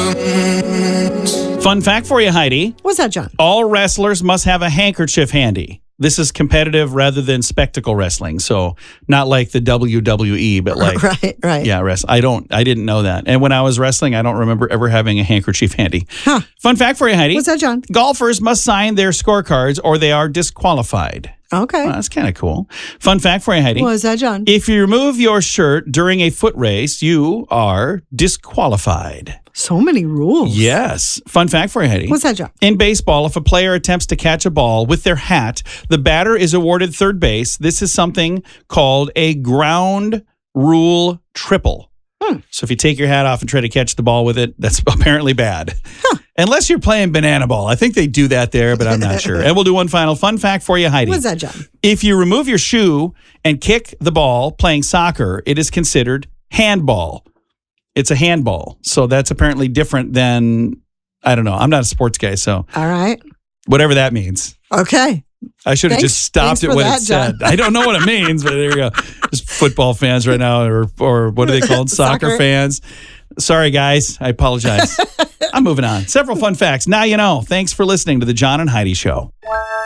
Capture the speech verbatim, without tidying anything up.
Fun fact for you, Heidi. What's that, John? All wrestlers must have a handkerchief handy. This is competitive rather than spectacle wrestling. So not like the W W E, but like, right, right. yeah, rest. I don't, I didn't know that. And when I was wrestling, I don't remember ever having a handkerchief handy. Huh. Fun fact for you, Heidi. What's that, John? Golfers must sign their scorecards or they are disqualified. Okay. Well, that's kind of cool. Fun fact for you, Heidi. What's that, John? If you remove your shirt during a foot race, you are disqualified. So many rules. Yes. Fun fact for you, Heidi. What's that, John? In baseball, if a player attempts to catch a ball with their hat, the batter is awarded third base. This is something called a ground rule triple. Hmm. So if you take your hat off and try to catch the ball with it, that's apparently bad. Huh. Unless you're playing banana ball. I think they do that there, but I'm not sure. And we'll do one final fun fact for you, Heidi. What's that, John? If you remove your shoe and kick the ball playing soccer, it is considered handball. It's a handball. So that's apparently different than, I don't know. I'm not a sports guy, so. All right. Whatever that means. Okay. I should have Thanks- just stopped thanks at what for it that, said. John. I don't know what it means, but there you go. Just football fans right now, or or what are they called? Soccer, Soccer. fans. Sorry, guys. I apologize. I'm moving on. Several fun facts. Now you know. Thanks for listening to the John and Heidi Show.